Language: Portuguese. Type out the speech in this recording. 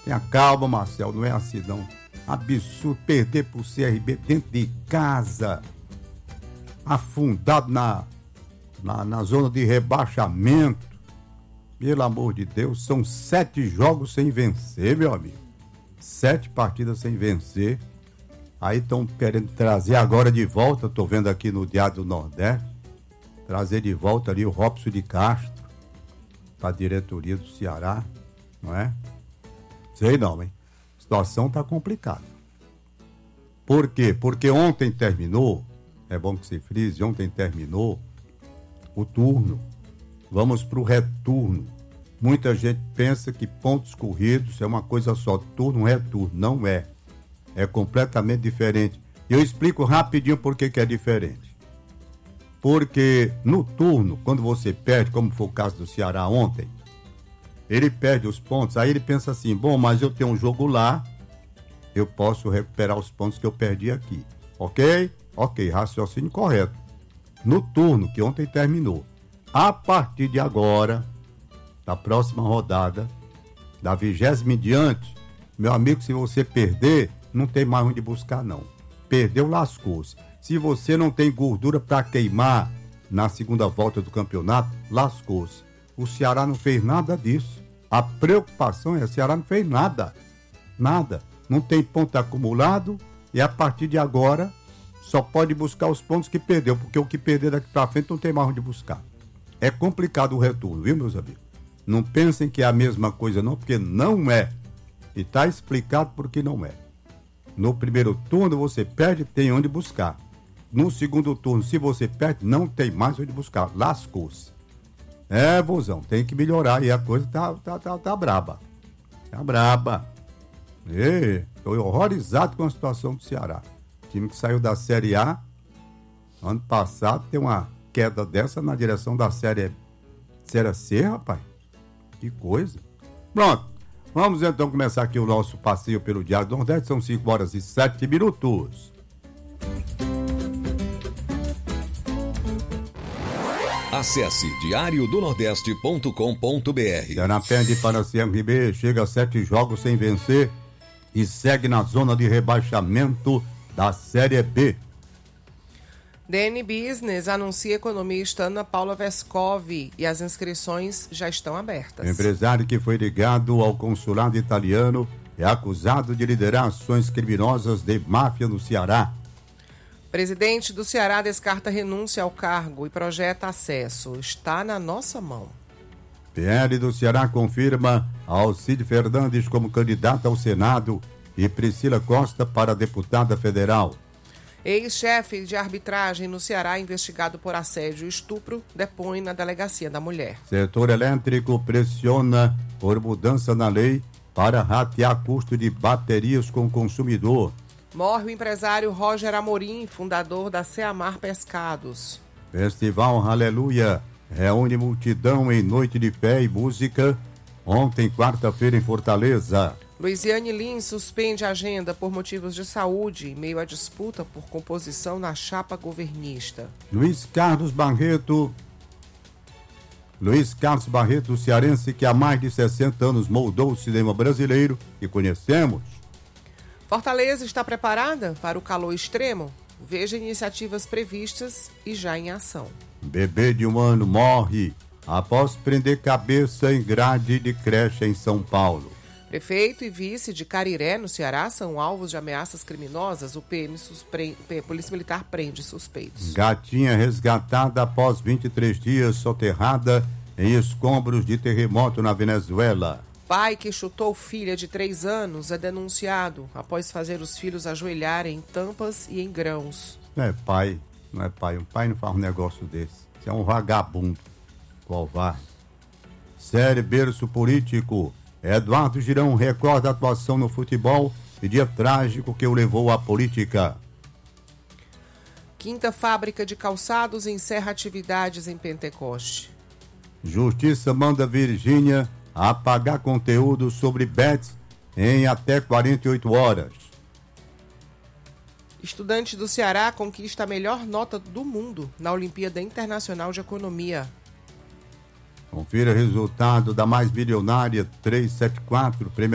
Tenha calma, Marcel, não é assim não. Absurdo perder pro CRB dentro de casa, afundado na zona de rebaixamento. Pelo amor de Deus, são 7 jogos sem vencer, meu amigo. 7 partidas sem vencer. Aí estão querendo trazer agora de volta, tô vendo aqui no Diário do Nordeste, trazer de volta ali o Robson de Castro para a diretoria do Ceará, não é? Sei não, hein? A situação tá complicada. Por quê? Porque ontem terminou, é bom que se frise, ontem terminou o turno. Vamos para o retorno. Muita gente pensa que pontos corridos é uma coisa só, turno, retorno. Não é. É completamente diferente. E eu explico rapidinho por que é diferente. Porque no turno, quando você perde, como foi o caso do Ceará ontem, ele perde os pontos, aí ele pensa assim, bom, mas eu tenho um jogo lá, eu posso recuperar os pontos que eu perdi aqui. Ok? Ok, raciocínio correto. No turno, que ontem terminou, a partir de agora, da próxima rodada, da 20ª em diante, meu amigo, se você perder, não tem mais onde buscar, não. Perdeu, lascou-se. Se você não tem gordura para queimar na segunda volta do campeonato, lascou-se. O Ceará não fez nada disso. A preocupação é, o Ceará não fez nada. Nada. Não tem ponto acumulado e a partir de agora só pode buscar os pontos que perdeu, porque o que perder daqui para frente não tem mais onde buscar. É complicado o retorno, viu, meus amigos? Não pensem que é a mesma coisa não, porque não é. E está explicado por que não é. No primeiro turno você perde, tem onde buscar. No segundo turno, se você perde, não tem mais onde buscar. Lascou-se. É, Vozão, tem que melhorar e a coisa tá braba. Tá braba. Estou horrorizado com a situação do Ceará. O time que saiu da Série A, ano passado, tem uma queda dessa na direção da Série C, rapaz. Que coisa. Pronto. Vamos então começar aqui o nosso passeio pelo Diário do Nordeste. São 5h07. Acesse diariodonordeste.com.br. Ceará perde para a CRB, chega a 7 jogos sem vencer e segue na zona de rebaixamento da Série B. DN Business anuncia economista Ana Paula Vescovi e as inscrições já estão abertas. O empresário que foi ligado ao consulado italiano é acusado de liderar ações criminosas de máfia no Ceará. Presidente do Ceará descarta renúncia ao cargo e projeta acesso. Está na nossa mão. PL do Ceará confirma Alcide Fernandes como candidata ao Senado e Priscila Costa para deputada federal. Ex-chefe de arbitragem no Ceará, investigado por assédio e estupro, depõe na Delegacia da Mulher. Setor elétrico pressiona por mudança na lei para ratear custo de baterias com o consumidor. Morre o empresário Roger Amorim, fundador da Ceamar Pescados. Festival Aleluia reúne multidão em noite de fé e música, ontem, quarta-feira, em Fortaleza. Luiziane Lins suspende a agenda por motivos de saúde, em meio à disputa por composição na chapa governista. Luiz Carlos Barreto, cearense que há mais de 60 anos moldou o cinema brasileiro que conhecemos. Fortaleza está preparada para o calor extremo? Veja iniciativas previstas e já em ação. Bebê de 1 ano morre após prender cabeça em grade de creche em São Paulo. Prefeito e vice de Cariré, no Ceará, são alvos de ameaças criminosas. O Polícia Militar prende suspeitos. Gatinha resgatada após 23 dias soterrada em escombros de terremoto na Venezuela. Pai que chutou filha de 3 anos é denunciado após fazer os filhos ajoelharem em tampas e em grãos. Não é pai. Um pai não faz um negócio desse. Isso é um vagabundo. Covarde. Série Berço Político. Eduardo Girão recorda a atuação no futebol e dia trágico que o levou à política. Quinta fábrica de calçados encerra atividades em Pentecoste. Justiça manda Virgínia apagar conteúdo sobre bets em até 48 horas. Estudante do Ceará conquista a melhor nota do mundo na Olimpíada Internacional de Economia. Confira o resultado da mais bilionária 374, prêmio